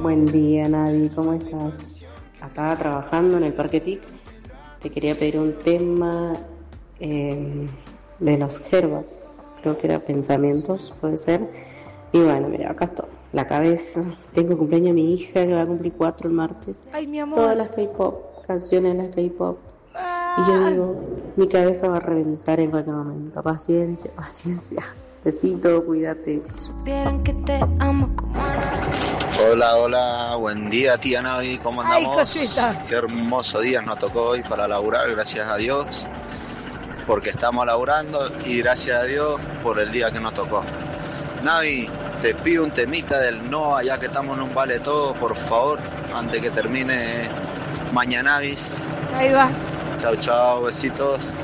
Buen día, Navi, ¿cómo estás? Acá trabajando en el Parque TIC. Te quería pedir un tema de los Herbas, creo que era Pensamientos, puede ser. Y bueno, mira, acá estoy, la cabeza. Tengo cumpleaños a mi hija que va a cumplir 4 el martes. Ay, mi amor. Todas las K-pop, canciones de las K-pop. Y yo Ah. digo, mi cabeza va a reventar en cualquier momento. Paciencia, paciencia. Besito, cuídate. Supieran que te amo como Hola, hola, buen día tía Navi, ¿cómo Ay, andamos? cosita. Qué hermoso día nos tocó hoy para laburar, gracias a Dios, porque estamos laburando y gracias a Dios por el día que nos tocó. Navi, te pido un temita del NOA, ya que estamos en un vale todo, por favor, antes que termine Mañanavis. Ahí va. Chau, chau, besitos.